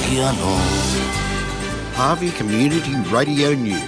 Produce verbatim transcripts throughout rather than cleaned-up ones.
piano. Harvey Community Radio News.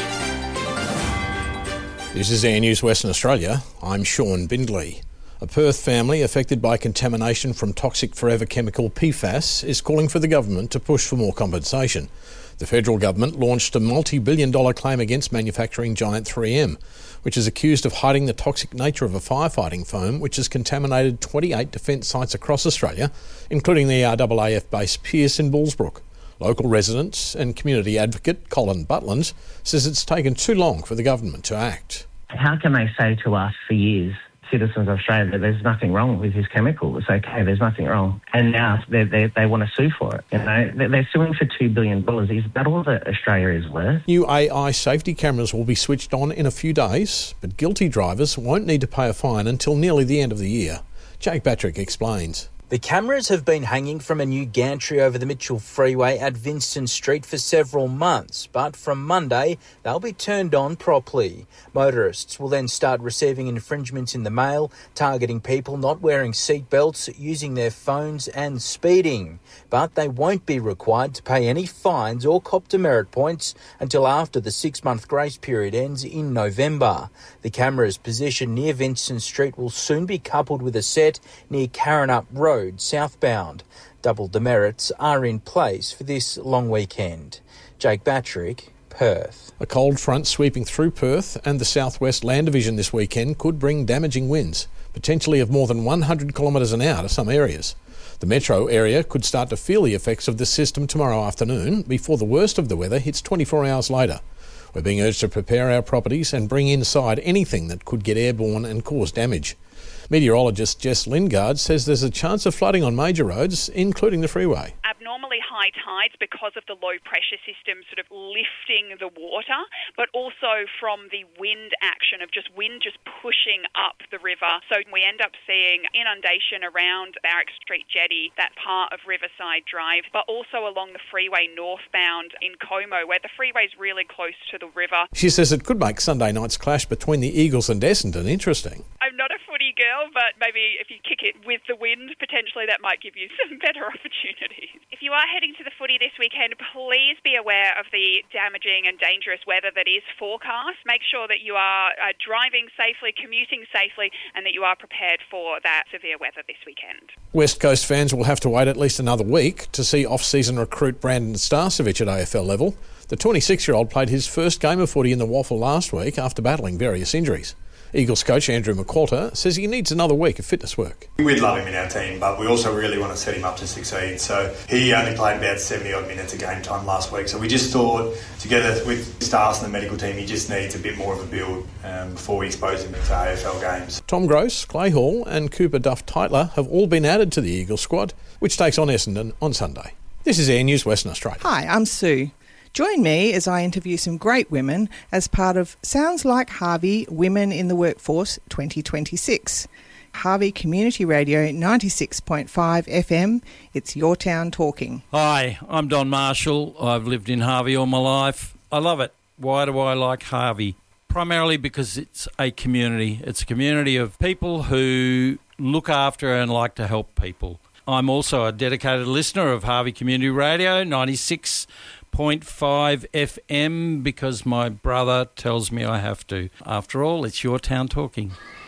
This is Air News Western Australia. I'm Sean Bindley. A Perth family affected by contamination from toxic forever chemical P FAS is calling for the government to push for more compensation. The federal government launched a multi-billion dollar claim against manufacturing giant three M, which is accused of hiding the toxic nature of a firefighting foam which has contaminated twenty-eight defence sites across Australia, including the R A A F-based Pearce in Bullsbrook. Local residents and community advocate Colin Butland says it's taken too long for the government to act. How can they say to us for years, citizens of Australia, that there's nothing wrong with this chemical? It's okay, there's nothing wrong. And now they they, they want to sue for it. You know, they're suing for two billion dollars. Is that all that Australia is worth? New A I safety cameras will be switched on in a few days, but guilty drivers won't need to pay a fine until nearly the end of the year. Jake Patrick explains. The cameras have been hanging from a new gantry over the Mitchell Freeway at Vincent Street for several months, but from Monday they'll be turned on properly. Motorists will then start receiving infringements in the mail, targeting people not wearing seatbelts, using their phones and speeding. But they won't be required to pay any fines or cop demerit points until after the six-month grace period ends in November. The cameras positioned near Vincent Street will soon be coupled with a set near Karrinyup Road, southbound. Double demerits are in place for this long weekend. Jake Batrick, Perth. A cold front sweeping through Perth and the southwest land division this weekend could bring damaging winds, potentially of more than one hundred kilometres an hour to some areas. The metro area could start to feel the effects of this system tomorrow afternoon before the worst of the weather hits twenty-four hours later. We're being urged to prepare our properties and bring inside anything that could get airborne and cause damage. Meteorologist Jess Lingard says there's a chance of flooding on major roads, including the freeway. Abnormally high tides because of the low pressure system sort of lifting the water, but also from the wind action of just wind just pushing up the river. So we end up seeing inundation around Barrack Street Jetty, that part of Riverside Drive, but also along the freeway northbound in Como, where the freeway's really close to the river. She says it could make Sunday night's clash between the Eagles and Essendon interesting. I'm not a footy girl, but maybe if you kick it with the wind, potentially that might give you some better opportunities. If you are heading to the footy this weekend, please be aware of the damaging and dangerous weather that is forecast. Make sure that you are uh, driving safely, commuting safely, and that you are prepared for that severe weather this weekend. West Coast fans will have to wait at least another week to see off-season recruit Brandon Starcevich at A F L level. The twenty-six-year-old played his first game of footy in the Waffle last week after battling various injuries. Eagles coach Andrew McQualter says he needs another week of fitness work. We'd love him in our team, but we also really want to set him up to succeed. So he only played about seventy-odd minutes of game time last week. So we just thought, together with Stars and the medical team, he just needs a bit more of a build um, before we expose him to A F L games. Tom Gross, Clay Hall and Cooper Duff-Tytler have all been added to the Eagles squad, which takes on Essendon on Sunday. This is Air News Western Australia. Hi, I'm Sue. Join me as I interview some great women as part of Sounds Like Harvey Women in the Workforce twenty twenty-six. Harvey Community Radio ninety-six point five F M. It's your town talking. Hi, I'm Don Marshall. I've lived in Harvey all my life. I love it. Why do I like Harvey? Primarily because it's a community. It's a community of people who look after and like to help people. I'm also a dedicated listener of Harvey Community Radio ninety-six point five F M because my brother tells me I have to. After all, it's your town talking.